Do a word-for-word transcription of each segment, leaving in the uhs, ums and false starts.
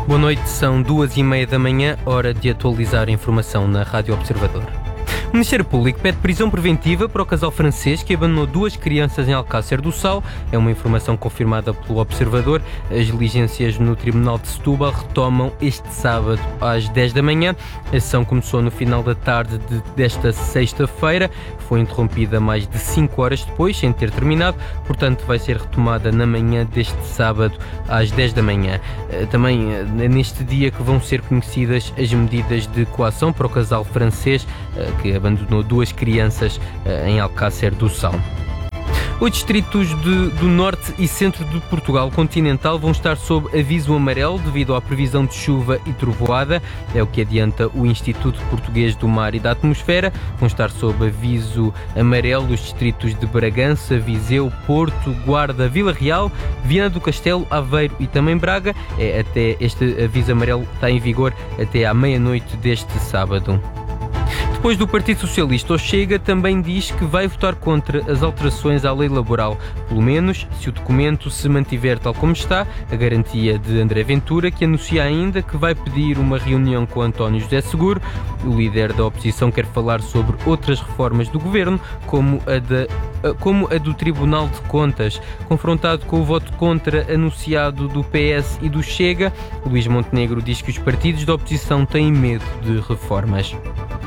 Boa noite, são duas e meia da manhã, hora de atualizar a informação na Rádio Observador. O Ministério Público pede prisão preventiva para o casal francês que abandonou duas crianças em Alcácer do Sal. É uma informação confirmada pelo Observador. As diligências no Tribunal de Setúbal retomam este sábado às dez da manhã. A sessão começou no final da tarde de, desta sexta-feira. Foi interrompida mais de cinco horas depois, sem ter terminado. Portanto, vai ser retomada na manhã deste sábado às dez da manhã. Também é neste dia que vão ser conhecidas as medidas de coação para o casal francês que abandonou duas crianças em Alcácer do Sal. Os distritos de, do norte e centro de Portugal continental vão estar sob aviso amarelo devido à previsão de chuva e trovoada. É o que adianta o Instituto Português do Mar e da Atmosfera. Vão estar sob aviso amarelo os distritos de Bragança, Viseu, Porto, Guarda, Vila Real, Viana do Castelo, Aveiro e também Braga. É, até este aviso amarelo está em vigor até à meia-noite deste sábado. Depois do Partido Socialista, o Chega também diz que vai votar contra as alterações à lei laboral, pelo menos se o documento se mantiver tal como está, a garantia de André Ventura, que anuncia ainda que vai pedir uma reunião com António José Seguro. O líder da oposição quer falar sobre outras reformas do governo, como a, da, como a do Tribunal de Contas. Confrontado com o voto contra anunciado do P S e do Chega, Luís Montenegro diz que os partidos da oposição têm medo de reformas.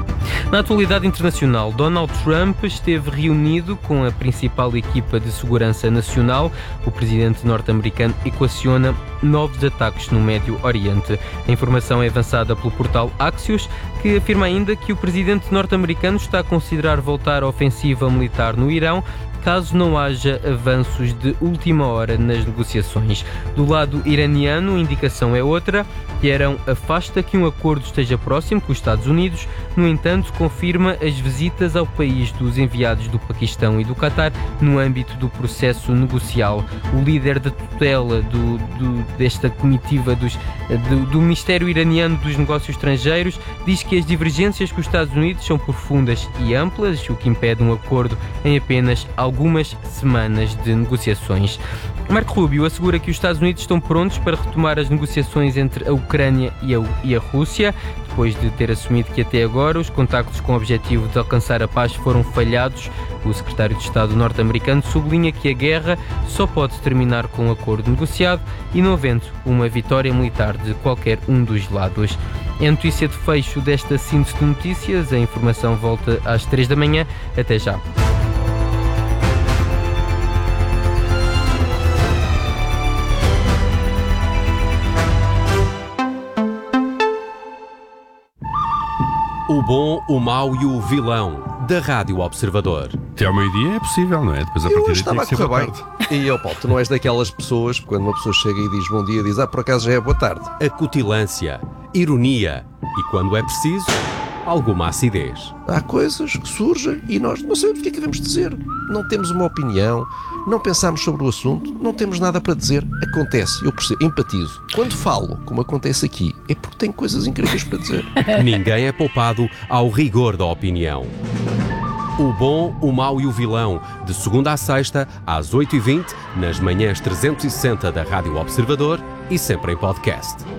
Na atualidade internacional, Donald Trump esteve reunido com a principal equipa de segurança nacional. O presidente norte-americano equaciona novos ataques no Médio Oriente. A informação é avançada pelo portal Axios, que afirma ainda que o presidente norte-americano está a considerar voltar à ofensiva militar no Irão, caso não haja avanços de última hora nas negociações. Do lado iraniano, a indicação é outra. Teherão afasta que um acordo esteja próximo com os Estados Unidos. No entanto, confirma as visitas ao país dos enviados do Paquistão e do Qatar no âmbito do processo negocial. O líder da tutela do, do, desta comitiva dos, do, do Ministério Iraniano dos Negócios Estrangeiros diz que as divergências com os Estados Unidos são profundas e amplas, o que impede um acordo em apenas algumas semanas de negociações. Marco Rubio assegura que os Estados Unidos estão prontos para retomar as negociações entre a Ucrânia e a, e a Rússia, depois de ter assumido que até agora os contactos com o objetivo de alcançar a paz foram falhados. O secretário de Estado norte-americano sublinha que a guerra só pode terminar com um acordo negociado e não havendo uma vitória militar de qualquer um dos lados. É a notícia de fecho desta síntese de notícias. A informação volta às três da manhã. Até já. O bom, o mau e o vilão da Rádio Observador. Até ao meio-dia é possível, não é? Depois a Eu partir estava a daí tem que ser correr boa bem. tarde. E, ó Paulo, tu não és daquelas pessoas, quando uma pessoa chega e diz bom dia, diz, ah, por acaso já é boa tarde. Acutilância, ironia e, quando é preciso, alguma acidez. Há coisas que surgem e nós não sabemos o que é que devemos dizer. Não temos uma opinião, não pensamos sobre o assunto, não temos nada para dizer. Acontece, eu percebo, empatizo. Quando falo, como acontece aqui, é porque tenho coisas incríveis para dizer. Ninguém é poupado ao rigor da opinião. O bom, o mau e o vilão, de segunda à sexta, às oito e vinte, nas manhãs trezentos e sessenta da Rádio Observador e sempre em podcast.